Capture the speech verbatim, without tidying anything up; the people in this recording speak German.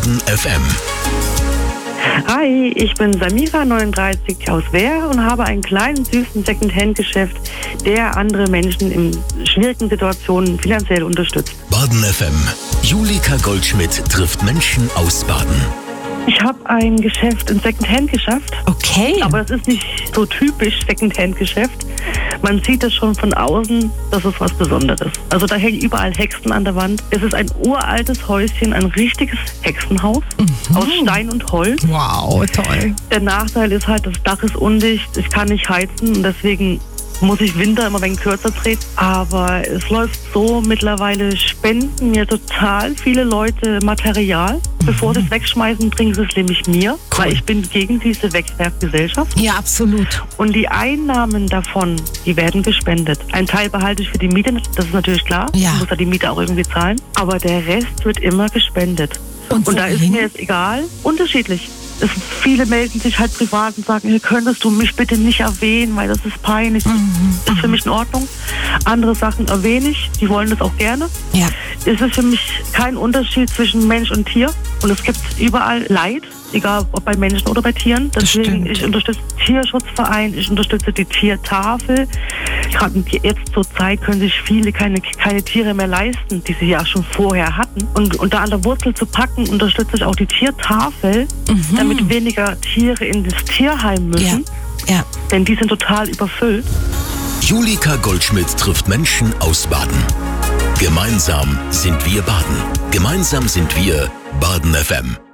Baden F M. Hi, ich bin Samira, neununddreißig, aus Wehr und habe einen kleinen, süßen Second-Hand-Geschäft, der andere Menschen in schwierigen Situationen finanziell unterstützt. Baden F M. Julika Goldschmidt trifft Menschen aus Baden. Ich habe ein Geschäft, ein Second-Hand-Geschäft. Okay. Aber das ist nicht so typisch Second-Hand-Geschäft. Man sieht es schon von außen, das ist was Besonderes. Also da hängen überall Hexen an der Wand. Es ist ein uraltes Häuschen, ein richtiges Hexenhaus Mhm. aus Stein und Holz. Wow, toll. Der Nachteil ist halt, das Dach ist undicht, ich kann nicht heizen und deswegen muss ich Winter immer ein wenig kürzer treten. Aber es läuft so, mittlerweile spenden mir total viele Leute Material. Mhm. Bevor sie es wegschmeißen, bringen sie es nämlich mir, Cool. weil ich bin gegen diese Wegwerfgesellschaft. Ja, absolut. Und die Einnahmen davon, die werden gespendet. Ein Teil behalte ich für die Miete, das ist natürlich klar. Ja. Ich muss ja die Miete auch irgendwie zahlen. Aber der Rest wird immer gespendet. Und Und da ist wohin? mir jetzt egal, unterschiedlich. Es, viele melden sich halt privat und sagen, hier könntest du mich bitte nicht erwähnen, weil das ist peinlich. Mhm. Das ist für mich in Ordnung. Andere Sachen erwähne ich, die wollen das auch gerne. Ja. Es ist für mich kein Unterschied zwischen Mensch und Tier. Und es gibt überall Leid, egal ob bei Menschen oder bei Tieren. Deswegen, stimmt. ich unterstütze den Tierschutzverein, ich unterstütze die Tiertafel. Gerade jetzt zur Zeit können sich viele keine, keine Tiere mehr leisten, die sie ja schon vorher hatten. Und unter an der Wurzel zu packen, unterstütze ich auch die Tiertafel, Mhm. damit weniger Tiere in das Tierheim müssen. Ja. Ja. Denn die sind total überfüllt. Julika Goldschmidt trifft Menschen aus Baden. Gemeinsam sind wir Baden. Gemeinsam sind wir Baden F M.